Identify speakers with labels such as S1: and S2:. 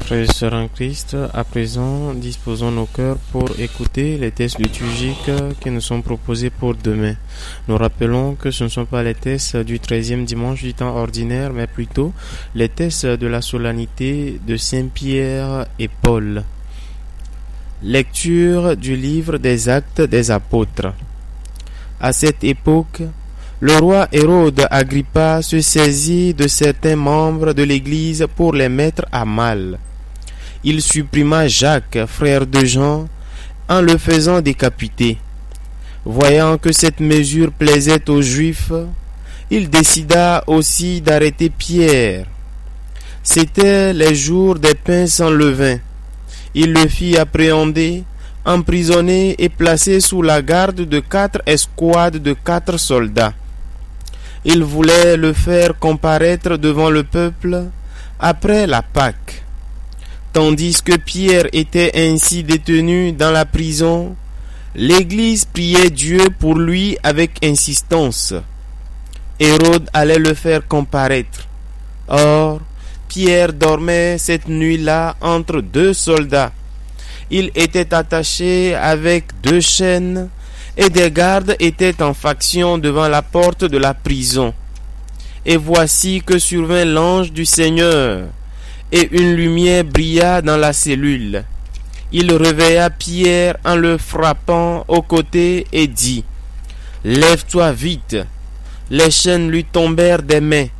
S1: Frères et sœurs en Christ, à présent, disposons nos cœurs pour écouter les textes liturgiques qui nous sont proposés pour demain. Nous rappelons que ce ne sont pas les textes du 13e dimanche du temps ordinaire, mais plutôt les textes de la solennité de Saint-Pierre et Paul. Lecture du livre des Actes des Apôtres. À cette époque, le roi Hérode Agrippa se saisit de certains membres de l'Église pour les mettre à mal. Il supprima Jacques, frère de Jean, en le faisant décapiter. Voyant que cette mesure plaisait aux Juifs, il décida aussi d'arrêter Pierre. C'étaient les jours des pains sans levain. Il le fit appréhender, emprisonner et placer sous la garde de 4 escouades de 4 soldats. Il voulait le faire comparaître devant le peuple après la Pâque. Tandis que Pierre était ainsi détenu dans la prison, l'Église priait Dieu pour lui avec insistance. Hérode allait le faire comparaître. Or, Pierre dormait cette nuit-là entre 2 soldats. Il était attaché avec 2 chaînes et des gardes étaient en faction devant la porte de la prison. Et voici que survint l'ange du Seigneur, et une lumière brilla dans la cellule. Il réveilla Pierre en le frappant au côté et dit : « Lève-toi vite !» Les chaînes lui tombèrent des mains.